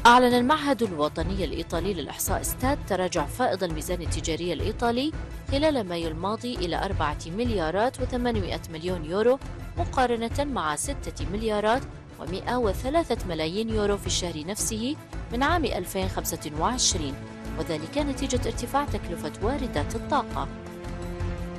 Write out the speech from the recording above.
أعلن المعهد الوطني الإيطالي للإحصاء ستات تراجع فائض الميزان التجاري الإيطالي خلال مايو الماضي إلى 4 مليارات و800 مليون يورو مقارنة مع 6 مليارات و103 ملايين يورو في الشهر نفسه من عام 2025، وذلك نتيجة ارتفاع تكلفة واردات الطاقة.